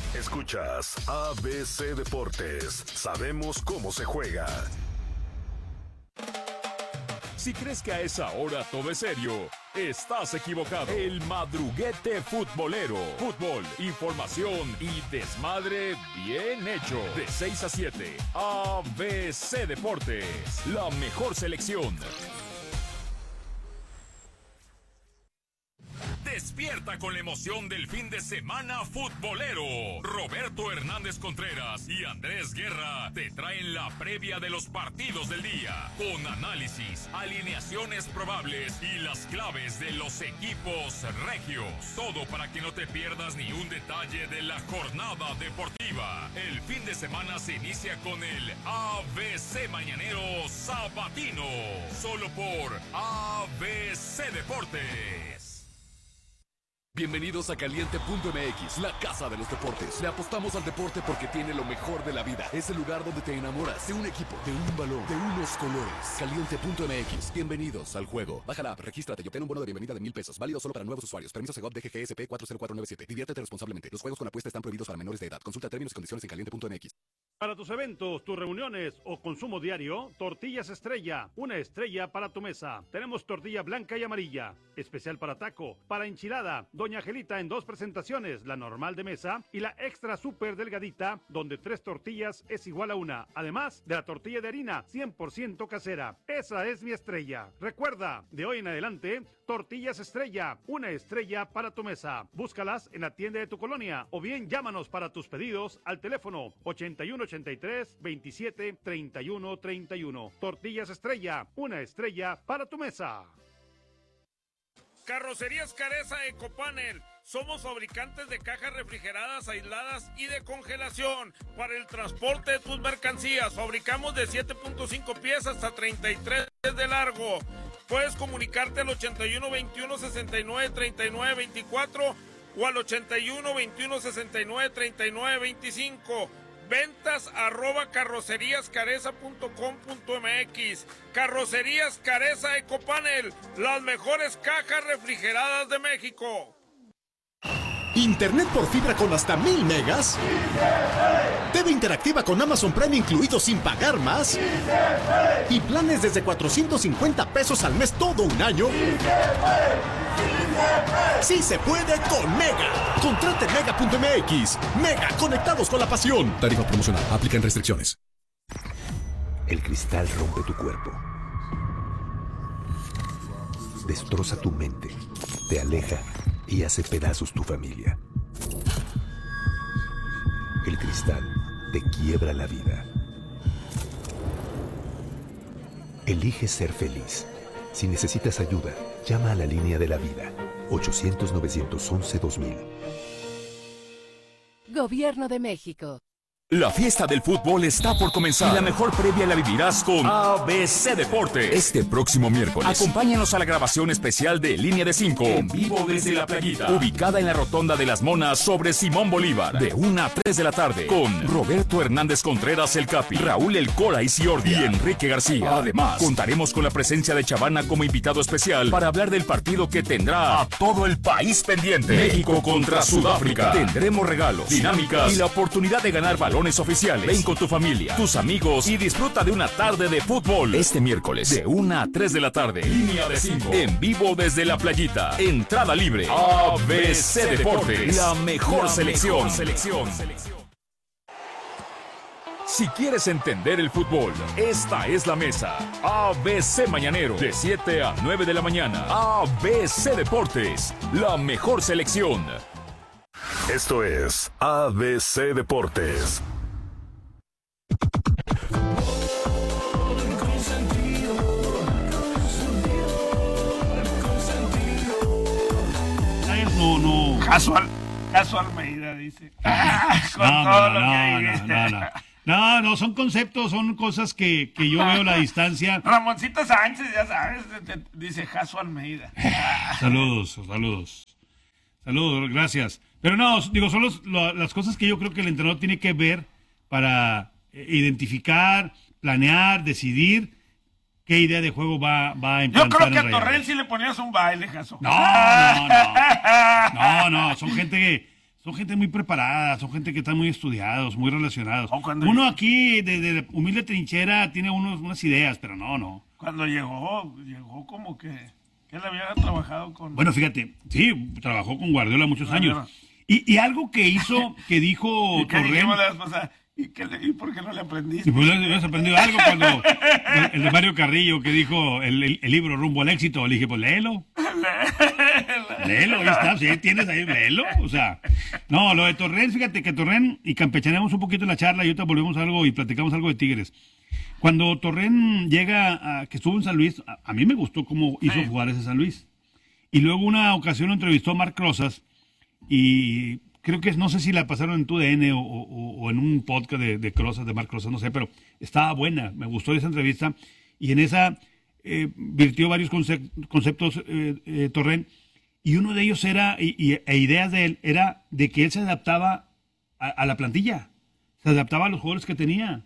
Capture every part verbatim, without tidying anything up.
Escuchas A B C Deportes. Sabemos cómo se juega. Si crees que a esa hora todo es serio, estás equivocado. El madruguete futbolero. Fútbol, información y desmadre bien hecho. De seis a siete, A B C Deportes. La mejor selección. Despierta con la emoción del fin de semana futbolero. Roberto Hernández Contreras y Andrés Guerra te traen la previa de los partidos del día, con análisis, alineaciones probables y las claves de los equipos regios. Todo para que no te pierdas ni un detalle de la jornada deportiva. El fin de semana se inicia con el A B C Mañanero Sabatino, solo por A B C Deportes. Bienvenidos a Caliente punto M X, la casa de los deportes. Le apostamos al deporte porque tiene lo mejor de la vida. Es el lugar donde te enamoras de un equipo, de un balón, de unos colores. Caliente punto M X, bienvenidos al juego. Baja la app, regístrate y obtén un bono de bienvenida de mil pesos. Válido solo para nuevos usuarios. Permiso Segov D G G S P cuatro cero cuatro nueve siete. Diviértete responsablemente. Los juegos con apuesta están prohibidos para menores de edad. Consulta términos y condiciones en Caliente punto M X. Para tus eventos, tus reuniones o consumo diario, Tortillas Estrella, una estrella para tu mesa. Tenemos tortilla blanca y amarilla, especial para taco, para enchilada, Doña Angelita en dos presentaciones, la normal de mesa y la extra súper delgadita, donde tres tortillas es igual a una, además de la tortilla de harina, cien por ciento casera. Esa es mi estrella. Recuerda, de hoy en adelante, Tortillas Estrella, una estrella para tu mesa. Búscalas en la tienda de tu colonia o bien llámanos para tus pedidos al teléfono ochenta y uno ochenta y tres veintisiete treinta y uno treinta y uno. Tortillas Estrella, una estrella para tu mesa. Carrocerías Careza Ecopanel. Somos fabricantes de cajas refrigeradas, aisladas y de congelación para el transporte de tus mercancías. Fabricamos de siete punto cinco pies hasta treinta y tres de largo. Puedes comunicarte al ochenta y uno veintiuno sesenta y nueve treinta y nueve veinticuatro o al ochenta y uno veintiuno sesenta y nueve treinta y nueve veinticinco. Ventas arroba carrocerías careza punto com punto m x. Carrocerías Careza Ecopanel, las mejores cajas refrigeradas de México. ¿Internet por fibra con hasta mil megas? T V interactiva con Amazon Prime incluido sin pagar más. Y planes desde cuatrocientos cincuenta pesos al mes todo un año. Sí se puede con Mega. Contrate Mega punto M X. Mega, conectados con la pasión. Tarifa promocional. Aplican restricciones. El cristal rompe tu cuerpo. Destroza tu mente. Te aleja y hace pedazos tu familia. El cristal te quiebra la vida. Elige ser feliz. Si necesitas ayuda, llama a la línea de la vida. ochocientos nueve once dos mil. Gobierno de México. La fiesta del fútbol está por comenzar y la mejor previa la vivirás con A B C Deportes este próximo miércoles. Acompáñanos a la grabación especial de Línea de cinco en vivo desde La Playita, ubicada en la Rotonda de las Monas sobre Simón Bolívar, de una a tres de la tarde, con Roberto Hernández Contreras el Capi, Raúl El Cora y Ciordia y Enrique García. Además, contaremos con la presencia de Chavana como invitado especial para hablar del partido que tendrá a todo el país pendiente. México contra Sudáfrica. Tendremos regalos, dinámicas y la oportunidad de ganar balones oficiales. Ven con tu familia, tus amigos y disfruta de una tarde de fútbol este miércoles de una a tres de la tarde. Línea de cinco en vivo desde La Playita. Entrada libre. A B C Deportes, la mejor la selección. Mejor selección. Si quieres entender el fútbol, esta es la mesa. A B C Mañanero, de siete a nueve de la mañana. A B C Deportes, la mejor selección. Esto es A B C Deportes. No, no. Casual, casual Almeida, dice. Con no, todo no, lo no, que no, no, no. No, no, son conceptos, son cosas que, que yo veo a la distancia. Ramoncito Sánchez, ya sabes, dice Jaso Almeida. Saludos, saludos. Saludos, gracias. Pero no, digo, son los, lo, las cosas que yo creo que el entrenador tiene que ver para eh, identificar, planear, decidir qué idea de juego va, va a implantar. Yo creo que a Torrent sí le ponías un baile, Jaso. No, no, no. No, no, son gente que... son gente muy preparada, son gente que están muy estudiados, muy relacionados. O cuando- Uno aquí, de, de humilde trinchera, tiene unos, unas ideas, pero no, no. Cuando llegó, llegó como que, que él había trabajado con... Bueno, fíjate, sí, trabajó con Guardiola muchos Guardiola. años. Y, y algo que hizo, que dijo ¿Y qué Torrent... dijimos la vez pasada? ¿Y, qué le- y por qué no le aprendiste? Y pues habías aprendido algo cuando el, el de Mario Carrillo que dijo el, el- el libro Rumbo al Éxito. Le dije, pues léelo. Léelo, ahí está, sí, tienes ahí, léelo. O sea, no, lo de Torrent, fíjate que Torrent, y campechaneamos un poquito en la charla y ahorita volvemos a algo y platicamos algo de Tigres. Cuando Torrent llega, a, que estuvo en San Luis, a, a mí me gustó cómo hizo Sí. jugar ese San Luis. Y luego una ocasión lo entrevistó Marc Rosas y creo que es, no sé si la pasaron en tu D N o, o- o en un podcast de, de Crozas, de Marc Rosas, no sé, pero estaba buena, me gustó esa entrevista y en esa eh, virtió varios concep- conceptos eh, eh, Torrent y uno de ellos era, y, y- e ideas de él, era de que él se adaptaba a, a la plantilla, se adaptaba a los jugadores que tenía.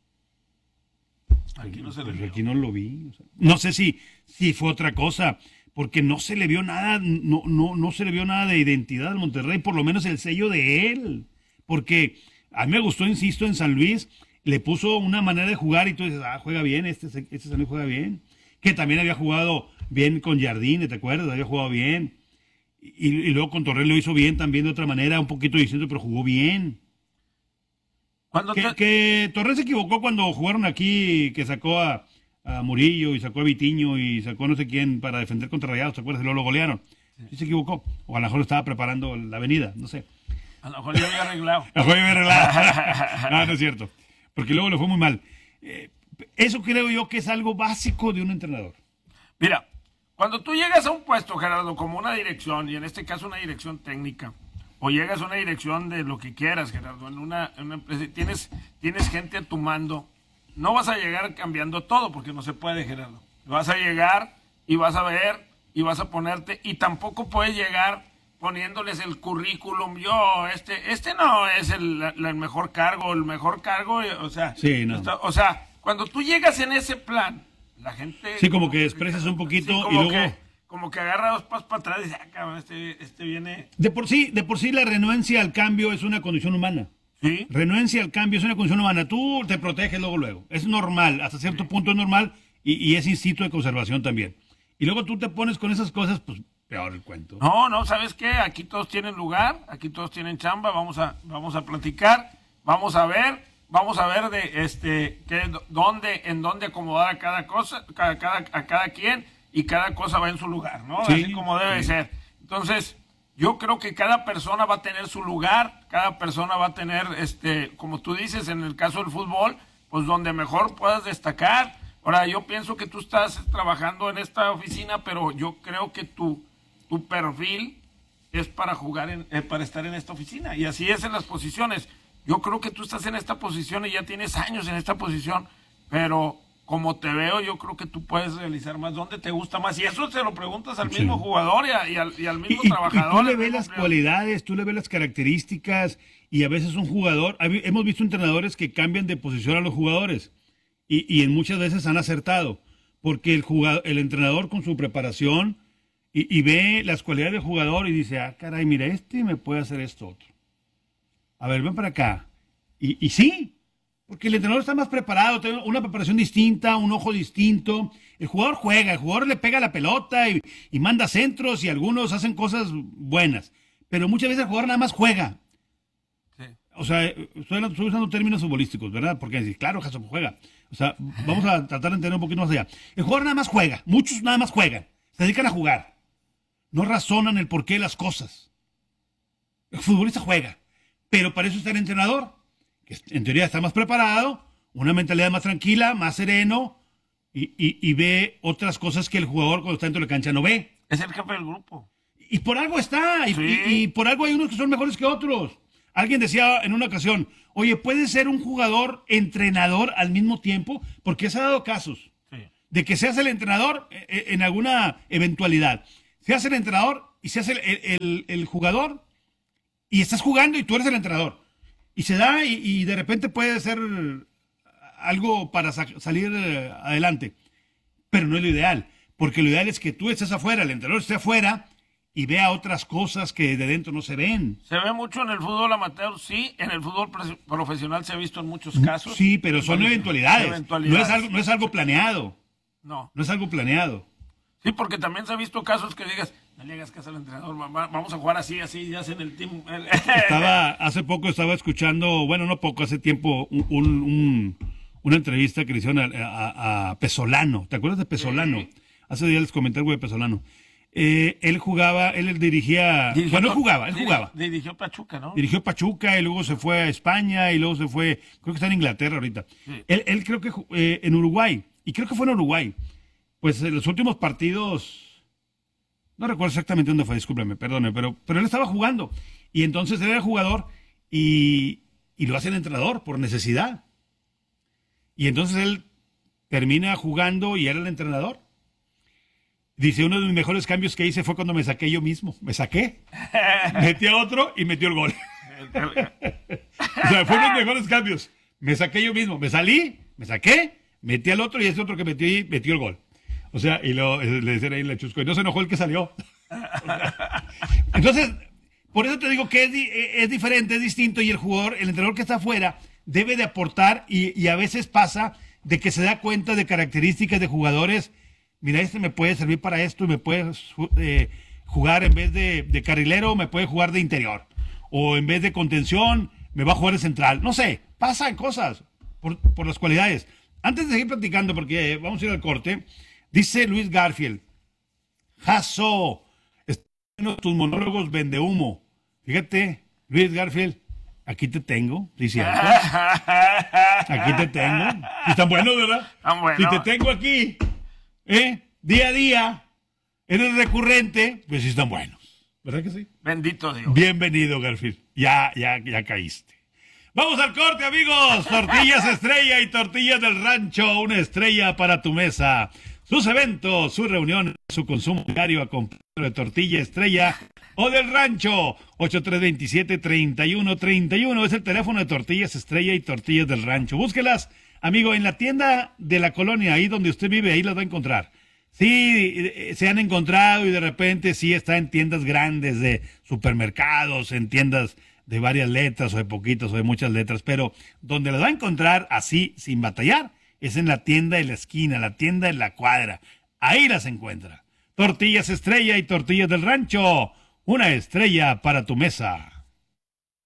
Aquí no se le Pues vio. aquí no lo vi. O sea, no sé si, si fue otra cosa, porque no se le vio nada, no, no, no se le vio nada de identidad al Monterrey, por lo menos el sello de él. Porque a mí me gustó, insisto, en San Luis, le puso una manera de jugar y tú dices, ah, juega bien, este, este San Luis juega bien. Que también había jugado bien con Jardine, ¿te acuerdas? Había jugado bien. Y, y luego con Torrent lo hizo bien también de otra manera, un poquito distinto, pero jugó bien. Cuando Que, te- que Torres se equivocó cuando jugaron aquí, que sacó a, a Murillo y sacó a Vitiño y sacó a no sé quién para defender contra Rayados, ¿te acuerdas? Y luego lo golearon. Sí se equivocó. O a lo mejor estaba preparando la avenida, no sé. A lo mejor ya había arreglado. A lo mejor iba arreglado. No, no es cierto. Porque luego le fue muy mal. Eh, eso creo yo que es algo básico de un entrenador. Mira, cuando tú llegas a un puesto, Gerardo, como una dirección, y en este caso una dirección técnica, o llegas a una dirección de lo que quieras, Gerardo, en una, en una empresa, y tienes, tienes gente a tu mando, no vas a llegar cambiando todo, porque no se puede, Gerardo. Vas a llegar y vas a ver y vas a ponerte, y tampoco puedes llegar poniéndoles el currículum, yo, este, este no es el, la- el mejor cargo, el mejor cargo, o sea, Sí, no. esto- o sea, cuando tú llegas en ese plan, la gente... Sí, como que desprecias un poquito y como luego- Que, como que agarra dos pasos para atrás y dice, ah, cabrón, este, este viene... De por sí, de por sí la renuencia al cambio es una condición humana. Sí, Renuencia al cambio es una condición humana. Tú te proteges luego, luego. Es normal, hasta cierto punto es normal y, y es instinto de conservación también. Y luego tú te pones con esas cosas, pues peor el cuento. no, no, ¿sabes qué? Aquí todos tienen lugar, aquí todos tienen chamba, vamos a, vamos a platicar, vamos a ver, vamos a ver de este, qué, dónde, en dónde acomodar a cada cosa, cada, cada, a cada quien, y cada cosa va en su lugar, ¿no? Sí, Así como debe sí. ser. Entonces, yo creo que cada persona va a tener su lugar, cada persona va a tener, este, como tú dices, en el caso del fútbol, pues donde mejor puedas destacar. Ahora, yo pienso que tú estás trabajando en esta oficina, pero yo creo que tu, tu perfil es para jugar, en, eh, para estar en esta oficina. Y así es en las posiciones. Yo creo que tú estás en esta posición y ya tienes años en esta posición, pero como te veo, yo creo que tú puedes realizar más. ¿Dónde te gusta más? Y eso se lo preguntas al Sí. mismo jugador y, a- y al, y al Y, mismo y- y trabajador. tú le al ves mismo las empleado. cualidades, tú le ves las características y a veces un jugador, hab- hemos visto entrenadores que cambian de posición a los jugadores y, y en muchas veces han acertado porque el, jugador, el entrenador con su preparación y, y ve las cualidades del jugador y dice, ah, caray, mira, este me puede hacer esto otro. A ver, ven para acá. Y, y sí, porque el entrenador está más preparado, tiene una preparación distinta, un ojo distinto. El jugador juega, el jugador le pega la pelota y, y manda centros y algunos hacen cosas buenas. Pero muchas veces el jugador nada más juega. Sí. O sea, estoy, estoy usando términos futbolísticos, ¿verdad? Porque claro, Jason juega. O sea, vamos a tratar de entender un poquito más allá. El jugador nada más juega, muchos nada más juegan, se dedican a jugar. No razonan el porqué de las cosas. El futbolista juega, pero para eso está el entrenador, que en teoría está más preparado, una mentalidad más tranquila, más sereno, y, y- y ve otras cosas que el jugador cuando está dentro de la cancha no ve. Es el jefe del grupo. Y por algo está, y, Sí. y- y por algo hay unos que son mejores que otros. Alguien decía en una ocasión, oye, ¿puede ser un jugador entrenador al mismo tiempo? Porque se ha dado casos Sí. de que seas el entrenador eh, eh, en alguna eventualidad. Seas el entrenador y seas el, el- el- el jugador y estás jugando y tú eres el entrenador. Y se da y, y de repente puede ser algo para sa- salir eh, adelante. Pero no es lo ideal, porque lo ideal es que tú estés afuera, el entrenador esté afuera y vea otras cosas que de dentro no se ven. Se ve mucho en el fútbol amateur, sí, en el fútbol profesional se ha visto en muchos casos. Sí, pero son eventualidades. eventualidades. No es algo, no es algo planeado. No. No es algo planeado. Sí, porque también se ha visto casos que digas, no le hagas caso al entrenador, vamos a jugar así, así, ya hacen el team. Estaba, hace poco estaba escuchando, bueno, no poco, hace tiempo, un, un, una entrevista que le hicieron a, a, a Pesolano. ¿Te acuerdas de Pesolano? Sí. Hace días les comenté algo de Pesolano. Eh, él jugaba, él dirigía, dirigió, bueno, él jugaba, él jugaba. Dirigió Pachuca, ¿no? Dirigió Pachuca y luego se fue a España y luego se fue, creo que está en Inglaterra ahorita. Sí. Él, él creo que eh, en Uruguay, y creo que fue en Uruguay. Pues en los últimos partidos, no recuerdo exactamente dónde fue, discúlpeme, perdone, pero, pero él estaba jugando. Y entonces él era jugador y, y lo hacen entrenador por necesidad. Y entonces él termina jugando y era el entrenador. Dice, uno de mis mejores cambios que hice fue cuando me saqué yo mismo. Me saqué, metí a otro y metió el gol. O sea, fue uno de los mejores cambios. Me saqué yo mismo. Me salí, me saqué, metí al otro y ese otro que metió y metió el gol. O sea, y lo, le decían ahí en la chusco, y no se enojó el que salió. Entonces, por eso te digo que es, es diferente, es distinto, y el jugador, el entrenador que está afuera, debe de aportar, y, y a veces pasa de que se da cuenta de características de jugadores. Mira, este me puede servir para esto y me puede eh, jugar en vez de, de carrilero, me puede jugar de interior. O en vez de contención, me va a jugar de central. No sé, pasan cosas por, por las cualidades. Antes de seguir platicando, porque vamos a ir al corte, dice Luis Garfield, Jaso, están tus monólogos vende humo. Fíjate, Luis Garfield, aquí te tengo, ¿sí cierto? Aquí te tengo. Y están buenos, ¿verdad? Están buenos. Si te tengo aquí, ¿eh? Día a día, eres recurrente, pues sí están buenos. ¿Verdad que sí? Bendito Dios. Bienvenido, Garfield. Ya, ya, ya caíste. Vamos al corte, amigos. Tortillas Estrella y Tortillas del Rancho, una estrella para tu mesa. Sus eventos, sus reuniones, su consumo diario acompañado de Tortilla Estrella o del Rancho. ocho tres dos siete, tres uno tres uno es el teléfono de Tortillas Estrella y Tortillas del Rancho. Búsquelas, amigo, en la tienda de la colonia, ahí donde usted vive, ahí las va a encontrar. Sí, se han encontrado y de repente sí está en tiendas grandes de supermercados, en tiendas de varias letras o de poquitas o de muchas letras, pero donde las va a encontrar así, sin batallar, es en la tienda de la esquina, la tienda de la cuadra. Ahí las encuentra. Tortillas Estrella y Tortillas del Rancho, una estrella para tu mesa.